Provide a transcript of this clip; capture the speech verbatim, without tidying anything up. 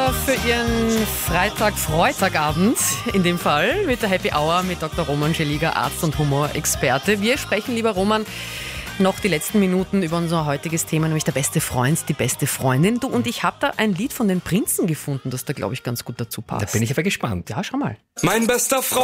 Ruhr für Ihren Freitag-Freitagabend in dem Fall mit der Happy Hour mit Doktor Roman Scheliger, Arzt und Humorexperte. Wir sprechen, lieber Roman, noch die letzten Minuten über unser heutiges Thema, nämlich der beste Freund, die beste Freundin. Du, und ich habe da ein Lied von den Prinzen gefunden, das da, glaube ich, ganz gut dazu passt. Da bin ich aber gespannt. Ja, schau mal. Mein bester Freund.